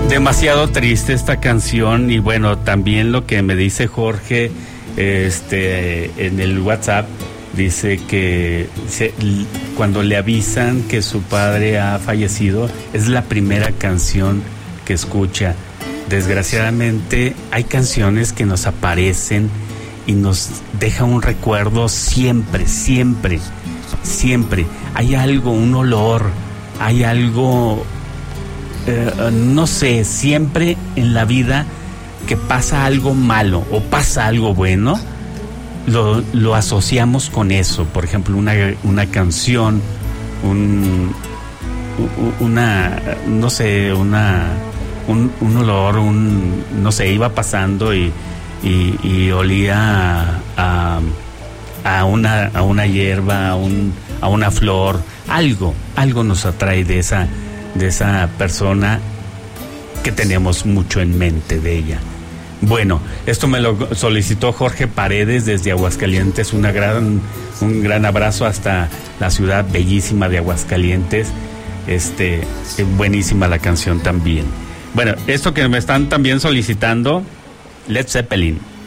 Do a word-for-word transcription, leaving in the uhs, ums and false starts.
Demasiado triste esta canción. Y bueno, también lo que me dice Jorge este en el WhatsApp, dice que se, cuando le avisan que su padre ha fallecido, es la primera canción que escucha. Desgraciadamente hay canciones que nos aparecen y nos deja un recuerdo siempre, siempre, siempre. Hay algo, un olor, hay algo, eh, no sé, siempre en la vida que pasa algo malo o pasa algo bueno, lo, lo asociamos con eso. Por ejemplo, una, una canción, un, una, no sé, una... Un, un olor, un, no sé, iba pasando y, y, y olía a, a, una, a una hierba, a, un, a una flor, algo, algo nos atrae de esa, de esa persona que tenemos mucho en mente de ella. Bueno, esto me lo solicitó Jorge Paredes desde Aguascalientes. Una gran, un gran abrazo hasta la ciudad bellísima de Aguascalientes. Este, buenísima la canción también. Bueno, esto que me están también solicitando, Led Zeppelin.